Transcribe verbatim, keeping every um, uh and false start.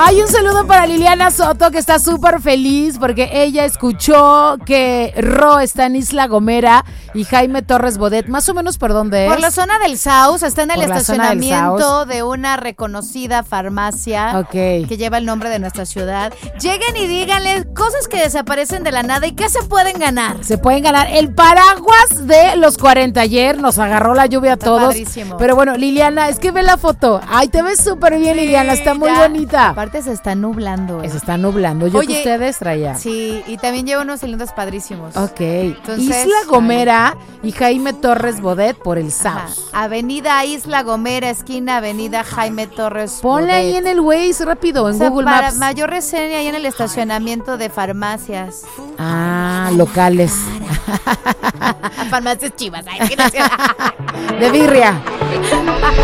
Hay un saludo para Liliana Soto, que está súper feliz porque ella escuchó que Ro está en Isla Gomera y Jaime Torres Bodet, más o menos por dónde es. Por la zona del Saus, está en el Por la zona del estacionamiento Saus. de una reconocida farmacia Ok. que lleva el nombre de nuestra ciudad. Lleguen y díganle cosas que desaparecen de la nada y qué se pueden ganar. Se pueden ganar el paraguas de los cuarenta. Ayer nos agarró la lluvia a Está todos. padrísimo. Pero bueno, Liliana, es que ve la foto. Ay, te ves súper bien, Sí, Liliana, está muy ya. bonita. Aparte se está nublando. eh. Se está nublando. Yo Oye, que ustedes traía. Sí, y también lleva unos cilindros padrísimos. Ok. Entonces, Isla Gomera y Jaime Torres Bodet por el Ajá. Saus. Avenida Isla Gomera, esquina Avenida Jaime Torres. Ponle Bodet. ahí en el Waze rápido, en O sea, Google para Maps. mayor reseña ahí en el estacionamiento de farmacias. Ah, locales. Farmacias chivas. Ay, sí, no sé. De birria.